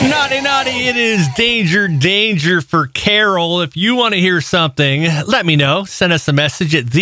Naughty, naughty, it is danger, danger for Carol. If you want to hear something, let me know. Send us a message at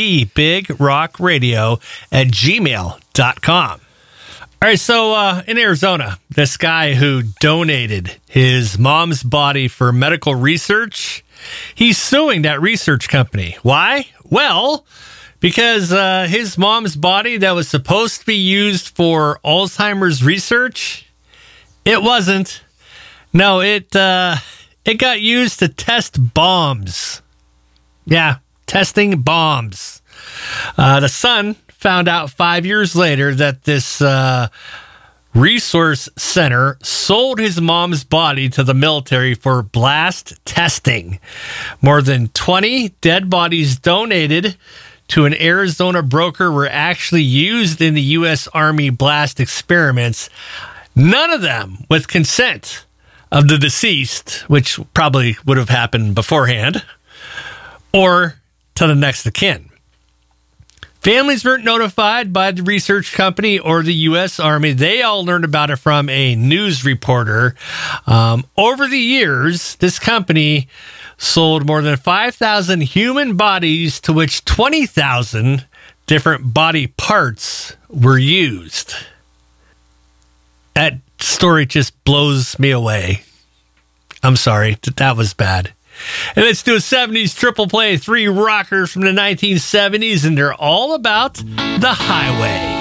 thebigrockradio@gmail.com. All right, so in Arizona, this guy who donated his mom's body for medical research, he's suing that research company. Why? Well, because his mom's body that was supposed to be used for Alzheimer's research, it wasn't. No, it got used to test bombs. Yeah, testing bombs. The Sun found out 5 years later that this resource center sold his mom's body to the military for blast testing. More than 20 dead bodies donated to an Arizona broker were actually used in the U.S. Army blast experiments. None of them with consent of the deceased, which probably would have happened beforehand, or to the next of kin. Families weren't notified by the research company or the U.S. Army. They all learned about it from a news reporter. Over the years, this company sold more than 5,000 human bodies, to which 20,000 different body parts were used. That story just blows me away. I'm sorry, that was bad. And let's do a 70s triple play, 3 rockers from the 1970s, and they're all about the highway.